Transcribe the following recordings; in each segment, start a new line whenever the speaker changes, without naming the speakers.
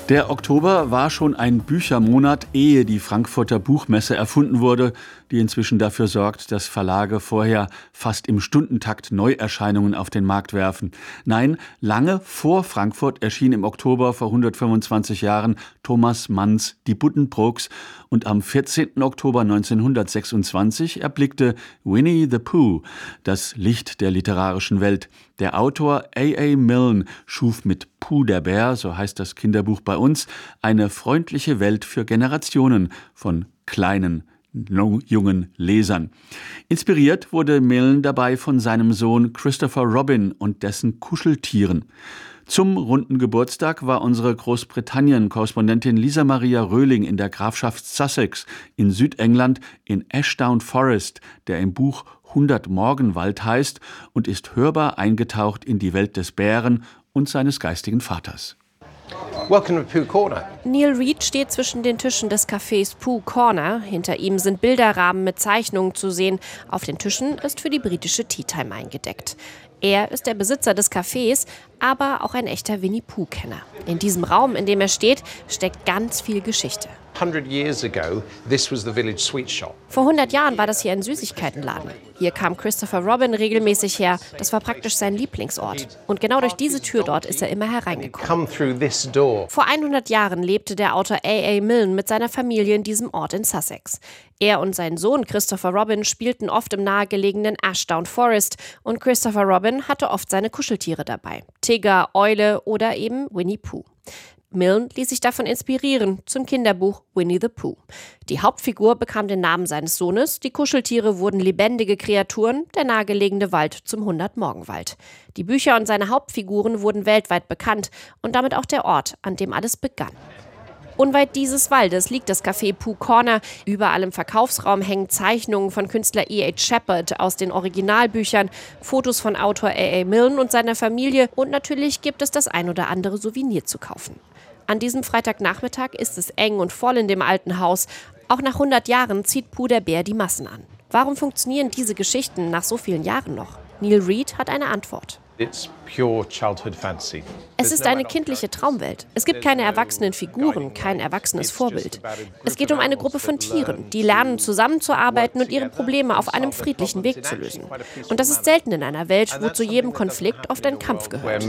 Der Oktober war schon ein Büchermonat, ehe die Frankfurter Buchmesse erfunden wurde, die inzwischen dafür sorgt, dass Verlage vorher fast im Stundentakt Neuerscheinungen auf den Markt werfen. Nein, lange vor Frankfurt erschien im Oktober vor 125 Jahren Thomas Manns Die Buddenbrooks und am 14. Oktober 1926 erblickte Winnie the Pooh das Licht der literarischen Welt. Der Autor A.A. Milne schuf mit Pooh der Bär, so heißt das Kinderbuch bei uns, eine freundliche Welt für Generationen von kleinen, jungen Lesern. Inspiriert wurde Milne dabei von seinem Sohn Christopher Robin und dessen Kuscheltieren. Zum runden Geburtstag war unsere Großbritannien-Korrespondentin Lisa Maria Röhling in der Grafschaft Sussex in Südengland in Ashdown Forest, der im Buch 100 Morgenwald heißt, und ist hörbar eingetaucht in die Welt des Bären und seines geistigen Vaters.
Welcome to Pooh Corner.
Neil Reed steht zwischen den Tischen des Cafés Pooh Corner. Hinter ihm sind Bilderrahmen mit Zeichnungen zu sehen. Auf den Tischen ist für die britische Tea Time eingedeckt. Er ist der Besitzer des Cafés, aber auch ein echter Winnie-Pooh-Kenner. In diesem Raum, in dem er steht, steckt ganz viel Geschichte.
100 years ago, this was the village sweet shop.
Vor 100 Jahren war das hier ein Süßigkeitenladen. Hier kam Christopher Robin regelmäßig her. Das war praktisch sein Lieblingsort. Und genau durch diese Tür dort ist er immer hereingekommen.
Come through this door.
Vor 100 Jahren lebte der Autor A.A. Milne mit seiner Familie in diesem Ort in Sussex. Er und sein Sohn Christopher Robin spielten oft im nahegelegenen Ashdown Forest und Christopher Robin hatte oft seine Kuscheltiere dabei. Tiger, Eule oder eben Winnie Pooh. Milne ließ sich davon inspirieren zum Kinderbuch Winnie the Pooh. Die Hauptfigur bekam den Namen seines Sohnes, die Kuscheltiere wurden lebendige Kreaturen, der nahegelegene Wald zum 100-Morgenwald. Die Bücher und seine Hauptfiguren wurden weltweit bekannt und damit auch der Ort, an dem alles begann. Unweit dieses Waldes liegt das Café Pooh Corner. Überall im Verkaufsraum hängen Zeichnungen von Künstler E.H. Shepard aus den Originalbüchern, Fotos von Autor A.A. Milne und seiner Familie und natürlich gibt es das ein oder andere Souvenir zu kaufen. An diesem Freitagnachmittag ist es eng und voll in dem alten Haus. Auch nach 100 Jahren zieht Pooh der Bär die Massen an. Warum funktionieren diese Geschichten nach so vielen Jahren noch? Neil Reed hat eine Antwort.
It's pure childhood fantasy.
Es ist eine kindliche Traumwelt. Es gibt keine erwachsenen Figuren, kein erwachsenes Vorbild. Es geht um eine Gruppe von Tieren, die lernen zusammenzuarbeiten und ihre Probleme auf einem friedlichen Weg zu lösen. Und das ist selten in einer Welt, wo zu jedem Konflikt oft ein Kampf gehört.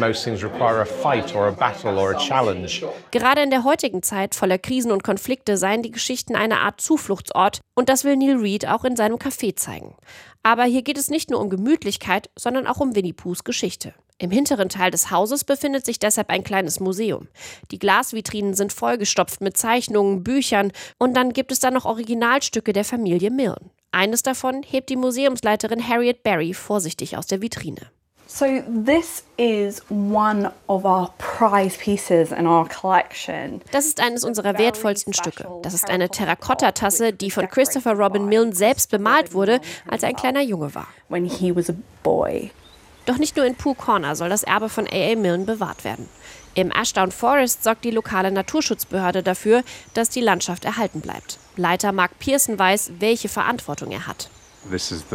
Gerade in der heutigen Zeit voller Krisen und Konflikte seien die Geschichten eine Art Zufluchtsort und das will Neil Reed auch in seinem Café zeigen. Aber hier geht es nicht nur um Gemütlichkeit, sondern auch um Winnie Poohs Geschichte. Im hinteren Teil des Hauses befindet sich deshalb ein kleines Museum. Die Glasvitrinen sind vollgestopft mit Zeichnungen, Büchern und dann gibt es da noch Originalstücke der Familie Milne. Eines davon hebt die Museumsleiterin Harriet Berry vorsichtig aus der Vitrine.
So this is one of our prize pieces in our collection.
Das ist eines unserer wertvollsten Stücke. Das ist eine Terrakotta-Tasse, die von Christopher Robin Milne selbst bemalt wurde, als er ein kleiner Junge war.
When he was a boy.
Doch nicht nur in Pooh Corner soll das Erbe von A.A. Milne bewahrt werden. Im Ashdown Forest sorgt die lokale Naturschutzbehörde dafür, dass die Landschaft erhalten bleibt. Leiter Mark Pearson weiß, welche Verantwortung er hat.
Das ist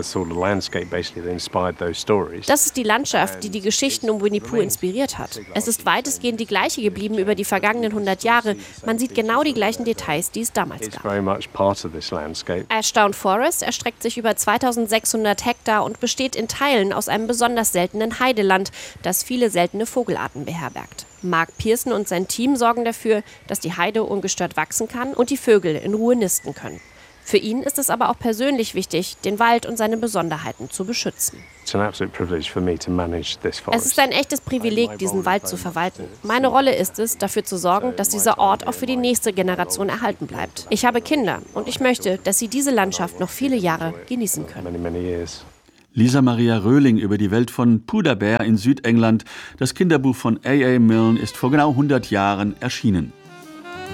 die Landschaft, die die Geschichten um Winnie Pooh inspiriert hat. Es ist weitestgehend die gleiche geblieben über die vergangenen 100 Jahre. Man sieht genau die gleichen Details, die es damals gab. Ashdown Forest erstreckt sich über 2600 Hektar und besteht in Teilen aus einem besonders seltenen Heideland, das viele seltene Vogelarten beherbergt. Mark Pearson und sein Team sorgen dafür, dass die Heide ungestört wachsen kann und die Vögel in Ruhe nisten können. Für ihn ist es aber auch persönlich wichtig, den Wald und seine Besonderheiten zu beschützen. Es ist ein echtes Privileg, diesen Wald zu verwalten. Meine Rolle ist es, dafür zu sorgen, dass dieser Ort auch für die nächste Generation erhalten bleibt. Ich habe Kinder und ich möchte, dass sie diese Landschaft noch viele Jahre genießen können.
Lisa Maria Röhling über die Welt von Pooh der Bär in Südengland. Das Kinderbuch von A.A. Milne ist vor genau 100 Jahren erschienen.